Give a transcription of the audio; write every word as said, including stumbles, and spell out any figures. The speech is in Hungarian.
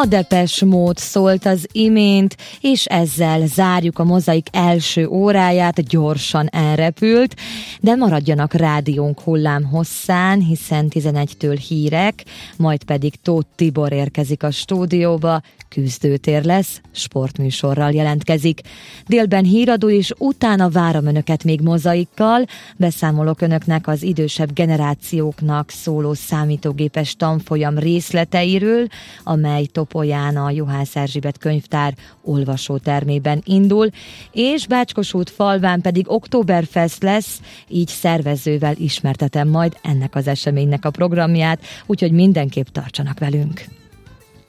A Depeche Mode szólt az imént, és ezzel zárjuk a Mozaik első óráját, gyorsan elrepült, de maradjanak rádiónk hullám hosszán, hiszen tizenegytől hírek, majd pedig Tóth Tibor érkezik a stúdióba, küzdőtér lesz, sportműsorral jelentkezik. Délben híradó, és utána várom önöket még Mozaikkal, beszámolok önöknek az idősebb generációknak szóló számítógépes tanfolyam részleteiről, amely Topolyán a Juhász Erzsébet könyvtár olvasótermében indul, és Bácskosút falván pedig Oktoberfest lesz, így szervezővel ismertetem majd ennek az eseménynek a programját, úgyhogy mindenképp tartsanak velünk.